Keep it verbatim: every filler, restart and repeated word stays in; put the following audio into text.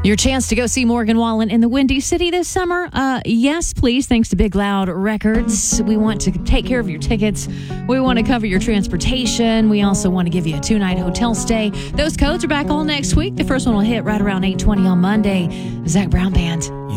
Your chance to go see Morgan Wallen in the Windy City this summer? Uh, yes, please. Thanks to Big Loud Records. We want to take care of your tickets. We want to cover your transportation. We also want to give you a two-night hotel stay. Those codes are back all next week. The first one will hit right around eight twenty on Monday. Zach Brown Band.